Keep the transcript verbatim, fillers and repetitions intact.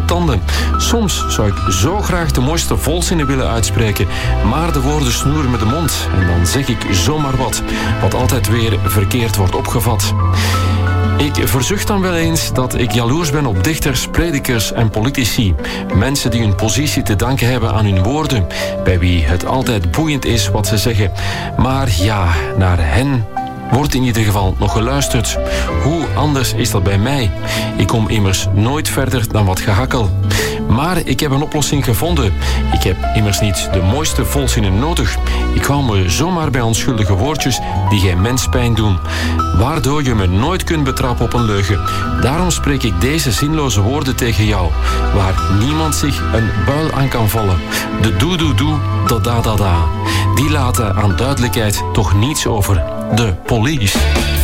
tanden. Soms zou ik zo graag de mooiste volzinnen willen uitspreken, maar de woorden snoeren me de mond en dan zeg ik zomaar wat, wat altijd weer verkeerd wordt opgevat. Ik verzucht dan wel eens dat ik jaloers ben op dichters, predikers en politici. Mensen die hun positie te danken hebben aan hun woorden, bij wie het altijd boeiend is wat ze zeggen. Maar ja, naar hen wordt in ieder geval nog geluisterd. Hoe anders is dat bij mij? Ik kom immers nooit verder dan wat gehakkel. Maar ik heb een oplossing gevonden. Ik heb immers niet de mooiste volzinnen nodig. Ik hou me zomaar bij onschuldige woordjes die geen mens pijn doen. Waardoor je me nooit kunt betrappen op een leugen. Daarom spreek ik deze zinloze woorden tegen jou, waar niemand zich een buil aan kan vallen. De doe doe doe, da da da da. Die laten aan duidelijkheid toch niets over. De police.